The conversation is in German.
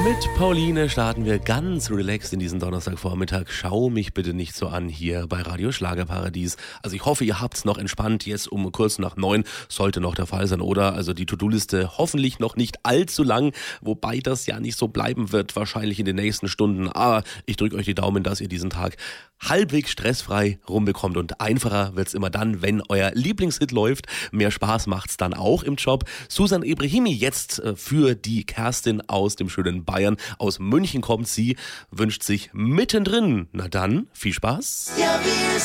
Mit Pauline starten wir ganz relaxed in diesen Donnerstagvormittag. Schau mich bitte nicht so an hier bei Radio Schlagerparadies. Also ich hoffe, ihr habt's noch entspannt. Jetzt um kurz nach 9 sollte noch der Fall sein, oder? Also die To-Do-Liste hoffentlich noch nicht allzu lang, wobei das ja nicht so bleiben wird, wahrscheinlich in den nächsten Stunden. Aber ich drücke euch die Daumen, dass ihr diesen Tag halbwegs stressfrei rumbekommt, und einfacher wird's immer dann, wenn euer Lieblingshit läuft. Mehr Spaß macht's dann auch im Job. Susan Ebrahimi jetzt für die Kerstin aus dem schönen Bayern. Aus München kommt sie, wünscht sich mittendrin. Na dann, viel Spaß. Ja,